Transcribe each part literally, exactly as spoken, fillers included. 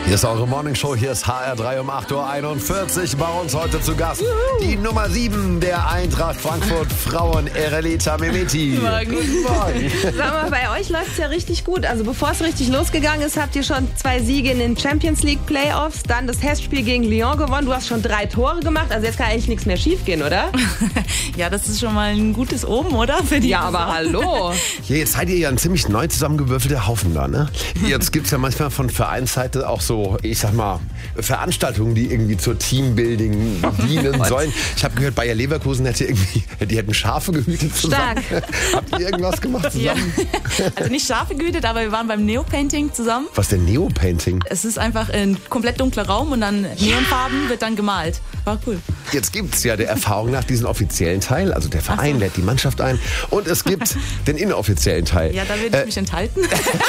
Hier ist eure Morningshow, hier ist H R drei um acht Uhr einundvierzig. Bei uns heute zu Gast die Nummer sieben der Eintracht Frankfurt Frauen, Eirelita Mehmeti. Guten Morgen. Guten Morgen. Sag mal, bei euch läuft es ja richtig gut. Also bevor es richtig losgegangen ist, habt ihr schon zwei Siege in den Champions League Playoffs, dann das Testspiel gegen Lyon gewonnen. Du hast schon drei Tore gemacht, also jetzt kann eigentlich nichts mehr schief gehen, oder? Ja, das ist schon mal ein gutes Oben, oder? Für die Ja, aber hallo. Ja, jetzt seid ihr ja ein ziemlich neu zusammengewürfelter Haufen da, ne? Jetzt gibt es ja manchmal von Vereinsseite auch so, ich sag mal, Veranstaltungen, die irgendwie zur Teambuilding dienen sollen. Ich habe gehört, Bayer Leverkusen hätte irgendwie, die hätten Schafe gehütet zusammen. Stark. Habt ihr irgendwas gemacht zusammen? Ja. Also nicht Schafe gehütet, aber wir waren beim Neopainting zusammen. Was denn Neopainting? Es ist einfach ein komplett dunkler Raum und dann Neonfarben wird dann gemalt. War cool. Jetzt gibt es ja der Erfahrung nach diesen offiziellen Teil, also der Verein so. lädt die Mannschaft ein und es gibt den inoffiziellen Teil. Ja, da würde ich mich enthalten.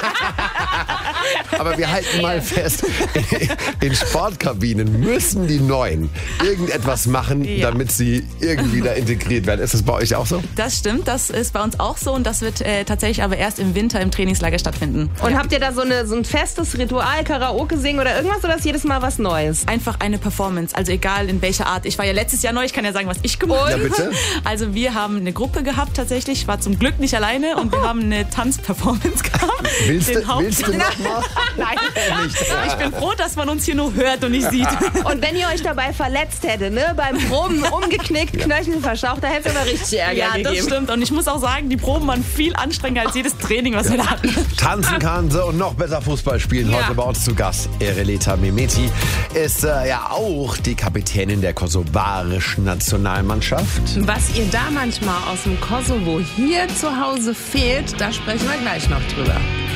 Aber wir halten mal fest, in Sportkabinen müssen die Neuen irgendetwas machen, Ja. damit sie irgendwie da integriert werden. Ist das bei euch auch so? Das stimmt, das ist bei uns auch so und das wird äh, tatsächlich aber erst im Winter im Trainingslager stattfinden. Und habt ihr da so, eine, so ein festes Ritual, Karaoke singen oder irgendwas, oder ist jedes Mal was Neues? Einfach eine Performance, also egal in welcher Art. Ich war ja letztes Jahr neu, ich kann ja sagen, was ich gemacht habe. Ja, bitte. Also wir haben eine Gruppe gehabt tatsächlich, ich war zum Glück nicht alleine und wir haben eine Tanzperformance gehabt. Willst Den du, Haupt- willst du noch mal? Nein, ich bin froh, dass man uns hier nur hört und nicht sieht. Und wenn ihr euch dabei verletzt hättet, ne, beim Proben umgeknickt, Knöchel verschaucht, da hätte es aber richtig Ärger Ja, das gegeben. stimmt. Und ich muss auch sagen, die Proben waren viel anstrengender als jedes Training, was wir da hatten. Tanzen kann sie und noch besser Fußball spielen. Ja. Heute bei uns zu Gast. Eirelita Mehmeti ist äh, ja auch die Kapitänin der kosovarischen Nationalmannschaft. Was ihr da manchmal aus dem Kosovo hier zu Hause fehlt, da sprechen wir gleich noch drüber.